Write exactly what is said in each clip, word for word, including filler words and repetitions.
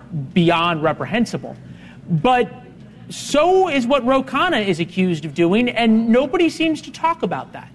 beyond reprehensible. But so is what Ro Khanna is accused of doing, and nobody seems to talk about that.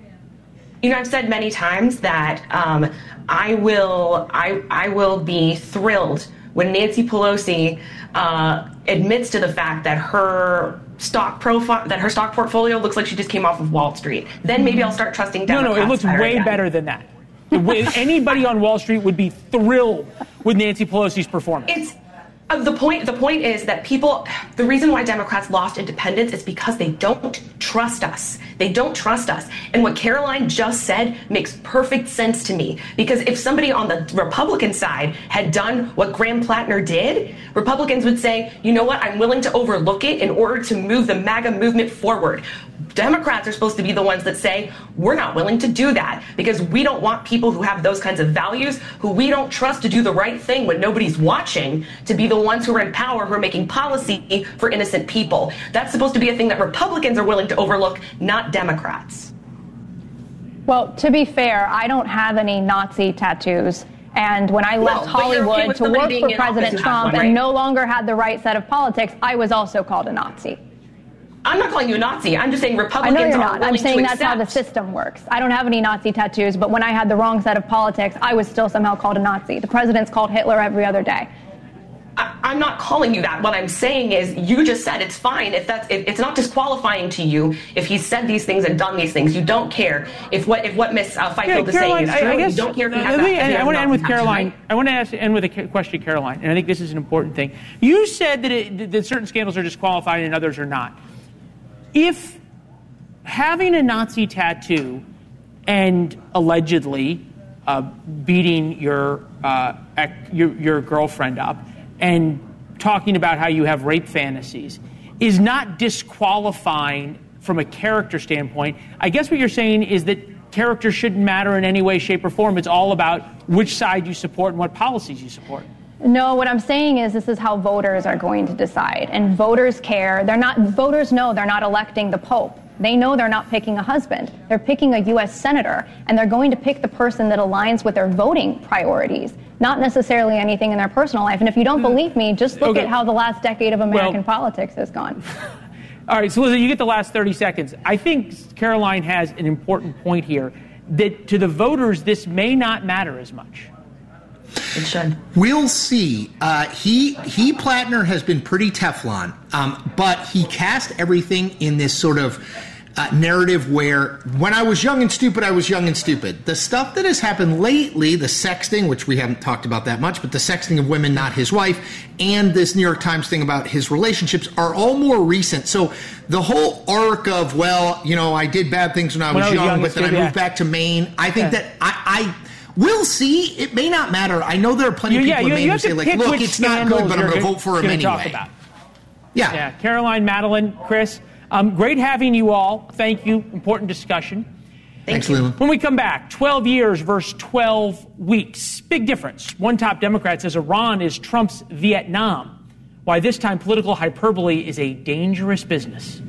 You know, I've said many times that um, I will I I will be thrilled when Nancy Pelosi uh, admits to the fact that her stock profile, that her stock portfolio looks like she just came off of Wall Street. Then maybe I'll start trusting Democrats. No, no, it looks way again. better than that. Anybody on Wall Street would be thrilled with Nancy Pelosi's performance. It's uh, the point. The point is that people. The reason why Democrats lost independence is because they don't trust us. They don't trust us. And what Caroline just said makes perfect sense to me. Because if somebody on the Republican side had done what Graham Plattner did, Republicans would say, you know what, I'm willing to overlook it in order to move the MAGA movement forward. Democrats are supposed to be the ones that say, we're not willing to do that because we don't want people who have those kinds of values, who we don't trust to do the right thing when nobody's watching, to be the ones who are in power, who are making policy for innocent people. That's supposed to be a thing that Republicans are willing to overlook, not Democrats. Well, to be fair, I don't have any Nazi tattoos. And when I left no, Hollywood okay to work for President Trump one, right? and no longer had the right set of politics, I was also called a Nazi. I'm not calling you a Nazi. I'm just saying Republicans I know you're are not. I'm saying that's accept. how the system works. I don't have any Nazi tattoos, but when I had the wrong set of politics, I was still somehow called a Nazi. The president's called Hitler every other day. I, I'm not calling you that. What I'm saying is you just said it's fine if that's if it's not disqualifying to you if he's said these things and done these things. You don't care if what if what Miss uh, Fifield yeah, is Caroline, saying is true. I, I guess, you don't care if he has uh, that. me, I, I want to end with Caroline. Right? I want to ask, end with a question, Caroline, and I think this is an important thing. You said that, it, that certain scandals are disqualifying and others are not. If having a Nazi tattoo and allegedly uh, beating your, uh, your your girlfriend up and talking about how you have rape fantasies is not disqualifying from a character standpoint, I guess what you're saying is that character shouldn't matter in any way, shape, or form. It's all about which side you support and what policies you support. No, what I'm saying is this is how voters are going to decide. And voters care. They're not, voters know they're not electing the Pope. They know they're not picking a husband. They're picking a U S senator, and they're going to pick the person that aligns with their voting priorities, not necessarily anything in their personal life. And if you don't believe me, just look okay. at how the last decade of American well, politics has gone. All right, so Lizzie, you get the last thirty seconds. I think Caroline has an important point here, that to the voters, this may not matter as much. It should. We'll see. Uh, he he Plattner has been pretty Teflon, um, but he cast everything in this sort of uh, narrative where when I was young and stupid, I was young and stupid. The stuff that has happened lately, the sexting, which we haven't talked about that much, but the sexting of women, not his wife, and this New York Times thing about his relationships are all more recent. So the whole arc of, well, you know, I did bad things when I was, when I was young, young, but then I moved yeah. back to Maine. I think yeah. that I... I We'll see. It may not matter. I know there are plenty of people yeah, in Maine who say, like, look, it's not good, but I'm going to vote for him anyway. Yeah. yeah. Caroline, Madeline, Chris, um, great having you all. Thank you. Important discussion. Thank Thanks, you. Leland. When we come back, twelve years versus twelve weeks. Big difference. One top Democrat says Iran is Trump's Vietnam. Why this time political hyperbole is a dangerous business.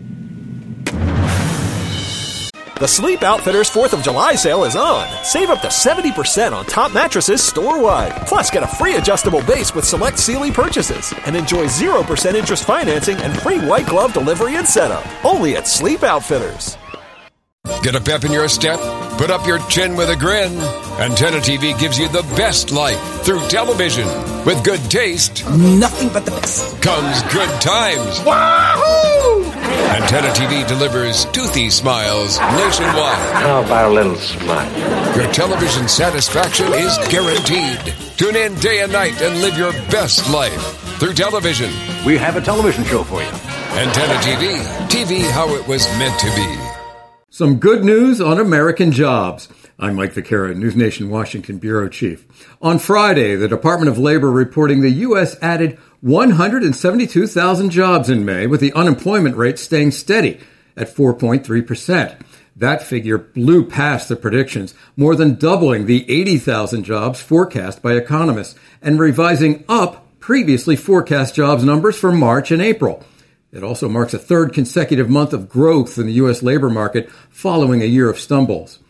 The Sleep Outfitters fourth of July sale is on. Save up to seventy percent on top mattresses store-wide. Plus, get a free adjustable base with select Sealy purchases. And enjoy zero percent interest financing and free white glove delivery and setup. Only at Sleep Outfitters. Get a pep in your step? Put up your chin with a grin. Antenna T V gives you the best life through television. With good taste, nothing but the best, comes good times. Wahoo! Antenna T V delivers toothy smiles nationwide. How about a little smile? Your television satisfaction is guaranteed. Tune in day and night and live your best life through television. We have a television show for you. Antenna T V. T V how it was meant to be. Some good news on American jobs. I'm Mike Vaquera, News Nation Washington Bureau Chief. On Friday, the Department of Labor reporting the U S added one hundred seventy-two thousand jobs in May, with the unemployment rate staying steady at four point three percent. That figure blew past the predictions, more than doubling the eighty thousand jobs forecast by economists and revising up previously forecast jobs numbers for March and April. It also marks a third consecutive month of growth in the U S labor market following a year of stumbles.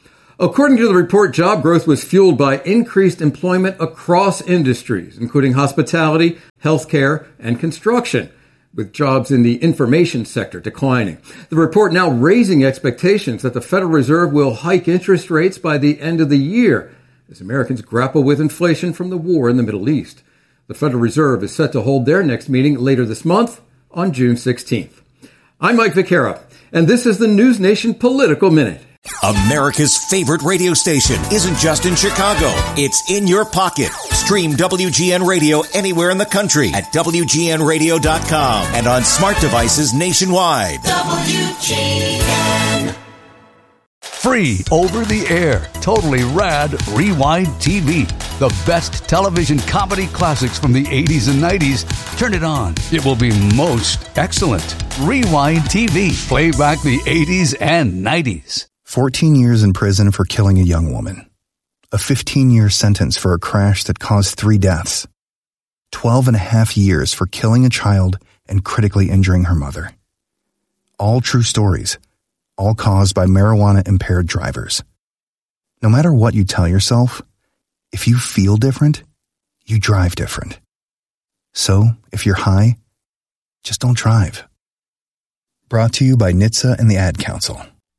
According to the report, job growth was fueled by increased employment across industries, including hospitality, healthcare, and construction, with jobs in the information sector declining. The report now raising expectations that the Federal Reserve will hike interest rates by the end of the year as Americans grapple with inflation from the war in the Middle East. The Federal Reserve is set to hold their next meeting later this month on June sixteenth. I'm Mike Vaccaro, and this is the News Nation Political Minute. America's favorite radio station isn't just in Chicago. It's in your pocket. Stream W G N Radio anywhere in the country at W G N radio dot com and on smart devices nationwide. W G N. Free over the air, totally rad Rewind T V. The best television comedy classics from the eighties and nineties. Turn it on. It will be most excellent. Rewind T V. Play back the eighties and nineties. fourteen years in prison for killing a young woman. A fifteen-year sentence for a crash that caused three deaths. twelve and a half years for killing a child and critically injuring her mother. All true stories. All caused by marijuana-impaired drivers. No matter what you tell yourself, if you feel different, you drive different. So, if you're high, just don't drive. Brought to you by N H T S A and the Ad Council.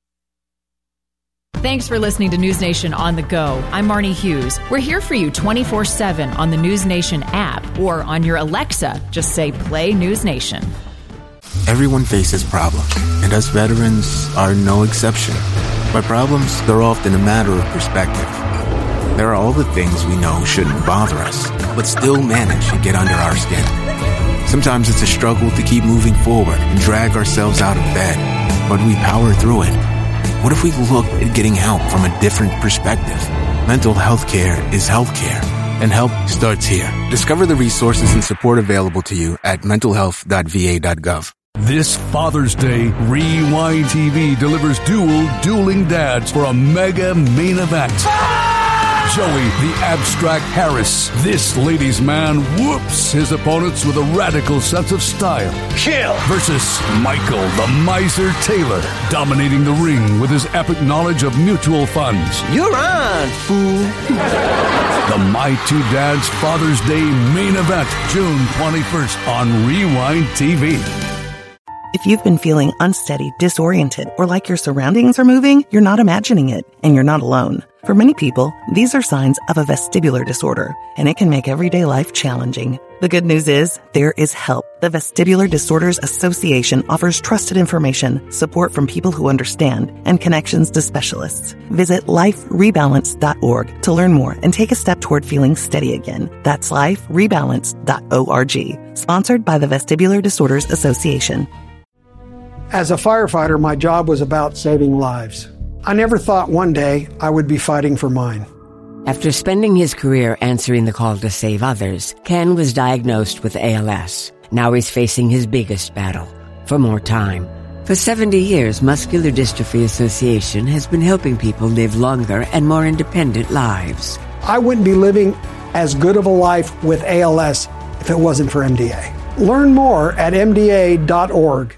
Thanks for listening to News Nation on the go. I'm Marnie Hughes. We're here for you twenty-four seven on the News Nation app or on your Alexa. Just say, play News Nation. Everyone faces problems, and us veterans are no exception. But problems, they're often a matter of perspective. There are all the things we know shouldn't bother us, but still manage to get under our skin. Sometimes it's a struggle to keep moving forward and drag ourselves out of bed, but we power through it. What if we looked at getting help from a different perspective? Mental health care is health care, and help starts here. Discover the resources and support available to you at mental health dot v a dot gov. This Father's Day, Rewind T V delivers dual, dueling dads for a mega main event. Joey, the abstract Harris, this ladies' man, whoops his opponents with a radical sense of style. Kill! Versus Michael, the miser Taylor, dominating the ring with his epic knowledge of mutual funds. You're on, fool! The My Two Dads Father's Day main event, June twenty-first on Rewind T V. If you've been feeling unsteady, disoriented, or like your surroundings are moving, you're not imagining it, and you're not alone. For many people, these are signs of a vestibular disorder, and it can make everyday life challenging. The good news is, there is help. The Vestibular Disorders Association offers trusted information, support from people who understand, and connections to specialists. Visit life rebalance dot org to learn more and take a step toward feeling steady again. That's life rebalance dot org. Sponsored by the Vestibular Disorders Association. As a firefighter, my job was about saving lives. I never thought one day I would be fighting for mine. After spending his career answering the call to save others, Ken was diagnosed with A L S. Now he's facing his biggest battle, for more time. For seventy years, Muscular Dystrophy Association has been helping people live longer and more independent lives. I wouldn't be living as good of a life with A L S if it wasn't for M D A. Learn more at m d a dot org.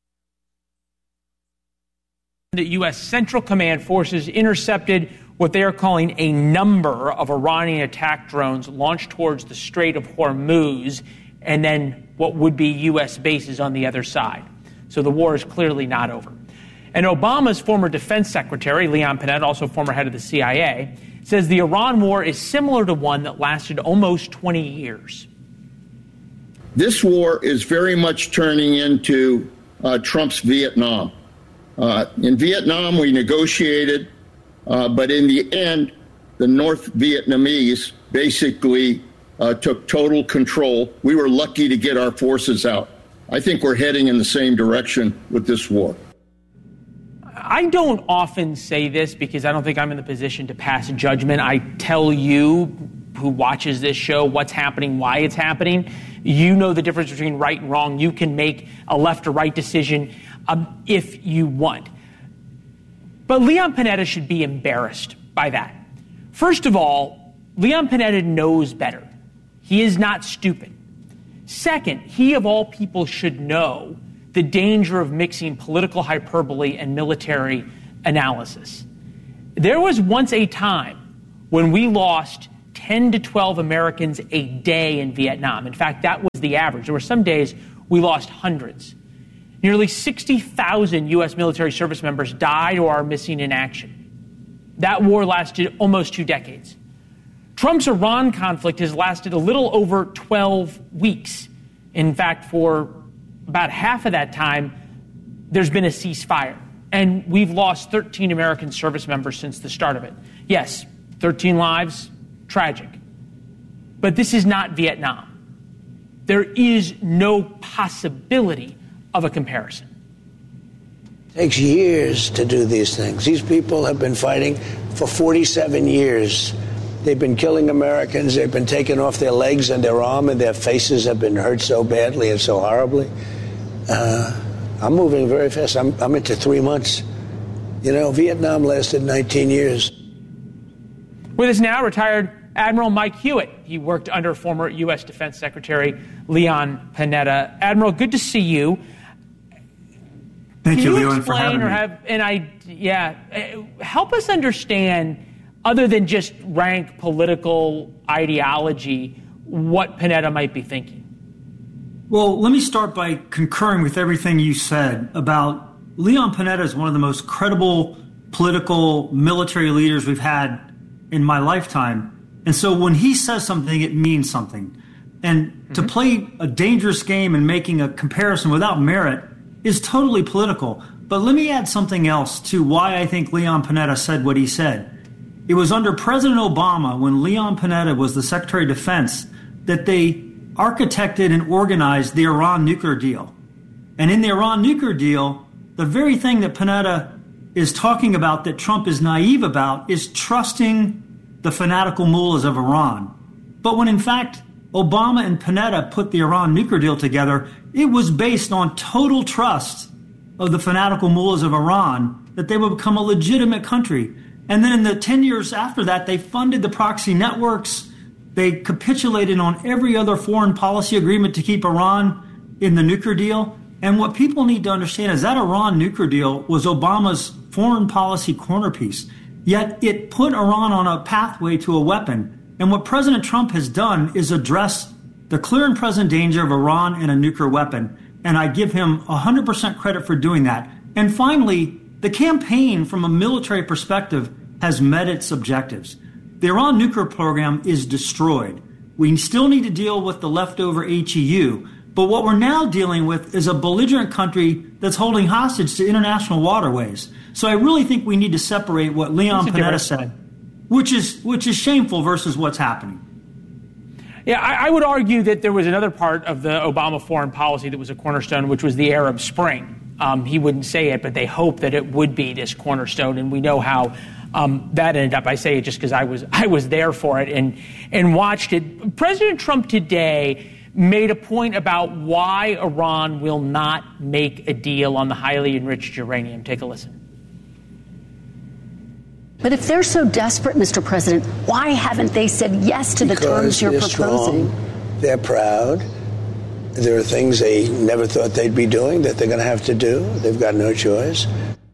The U S Central Command forces intercepted what they are calling a number of Iranian attack drones launched towards the Strait of Hormuz and then what would be U S bases on the other side. So the war is clearly not over. And Obama's former defense secretary, Leon Panetta, also former head of the C I A, says the Iran war is similar to one that lasted almost twenty years. This war is very much turning into uh, Trump's Vietnam. Uh, in Vietnam, we negotiated, uh, but in the end, the North Vietnamese basically uh, took total control. We were lucky to get our forces out. I think we're heading in the same direction with this war. I don't often say this because I don't think I'm in the position to pass judgment. I tell you, who watches this show, what's happening, why it's happening. You know the difference between right and wrong. You can make a left or right decision um, if you want. But Leon Panetta should be embarrassed by that. First of all, Leon Panetta knows better. He is not stupid. Second, he of all people should know the danger of mixing political hyperbole and military analysis. There was once a time when we lost ten to twelve Americans a day in Vietnam. In fact, that was the average. There were some days we lost hundreds. Nearly sixty thousand U S military service members died or are missing in action. That war lasted almost two decades. Trump's Iran conflict has lasted a little over twelve weeks. In fact, for about half of that time, there's been a ceasefire. And we've lost thirteen American service members since the start of it. Yes, thirteen lives, tragic. But this is not Vietnam. There is no possibility of a comparison. It takes years to do these things. These people have been fighting for forty-seven years. They've been killing Americans. They've been taking off their legs and their arm, and their faces have been hurt so badly and so horribly. Uh, I'm moving very fast. I'm, I'm into three months. You know, Vietnam lasted nineteen years. With us now, retired Admiral Mike Hewitt. He worked under former U S Defense Secretary Leon Panetta. Admiral, good to see you. Thank Can you, you Leon, explain for having or me. have an idea? Yeah, help us understand, other than just rank political ideology, what Panetta might be thinking. Well, let me start by concurring with everything you said about Leon Panetta is one of the most credible political military leaders we've had in my lifetime. And so when he says something, it means something. And mm-hmm. to play a dangerous game and making a comparison without merit is totally political. But let me add something else to why I think Leon Panetta said what he said. It was under President Obama, when Leon Panetta was the Secretary of Defense, that they architected and organized the Iran nuclear deal. And in the Iran nuclear deal, the very thing that Panetta is talking about that Trump is naive about is trusting the fanatical mullahs of Iran. But when in fact Obama and Panetta put the Iran nuclear deal together, it was based on total trust of the fanatical mullahs of Iran that they would become a legitimate country. And then in the ten years after that, they funded the proxy networks. They capitulated on every other foreign policy agreement to keep Iran in the nuclear deal. And what people need to understand is that Iran nuclear deal was Obama's foreign policy cornerpiece. Yet it put Iran on a pathway to a weapon. And what President Trump has done is address the clear and present danger of Iran and a nuclear weapon. And I give him one hundred percent credit for doing that. And finally, the campaign from a military perspective has met its objectives. The Iran nuclear program is destroyed. We still need to deal with the leftover H E U. But what we're now dealing with is a belligerent country that's holding hostage to international waterways. So I really think we need to separate what Leon Panetta said, which is which is shameful, versus what's happening. Yeah, I, I would argue that there was another part of the Obama foreign policy that was a cornerstone, which was the Arab Spring. Um, he wouldn't say it, but they hoped that it would be this cornerstone, and we know how um, that ended up. I say it just because I was I was there for it and and watched it. President Trump today made a point about why Iran will not make a deal on the highly enriched uranium. Take a listen. But if they're so desperate, Mister President, why haven't they said yes to the because terms you're they're proposing? Strong, they're proud. There are things they never thought they'd be doing that they're going to have to do. They've got no choice.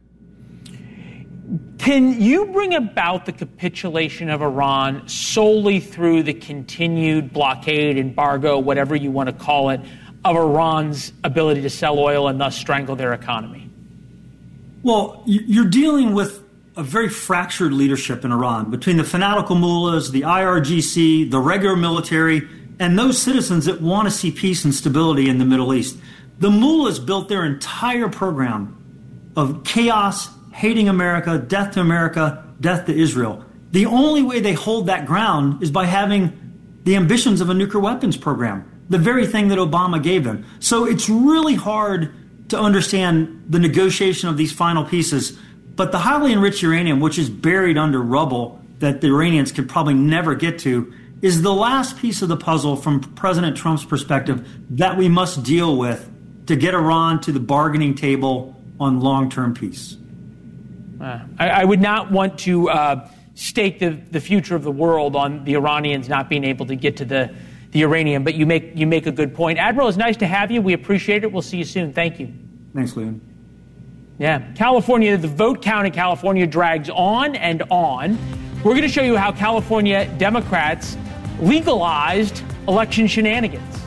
Can you bring about the capitulation of Iran solely through the continued blockade, embargo, whatever you want to call it, of Iran's ability to sell oil and thus strangle their economy? Well, you're dealing with a very fractured leadership in Iran between the fanatical mullahs, the I R G C, the regular military, and those citizens that want to see peace and stability in the Middle East. The mullahs built their entire program of chaos, hating America, death to America, death to Israel. The only way they hold that ground is by having the ambitions of a nuclear weapons program, the very thing that Obama gave them. So it's really hard to understand the negotiation of these final pieces. But the highly enriched uranium, which is buried under rubble that the Iranians could probably never get to, is the last piece of the puzzle from President Trump's perspective that we must deal with to get Iran to the bargaining table on long-term peace. Uh, I, I would not want to uh, stake the, the future of the world on the Iranians not being able to get to the, the uranium, but you make you make a good point. Admiral, it's nice to have you. We appreciate it. We'll see you soon. Thank you. Thanks, Leon. Yeah. California, the vote count in California drags on and on. We're going to show you how California Democrats legalized election shenanigans.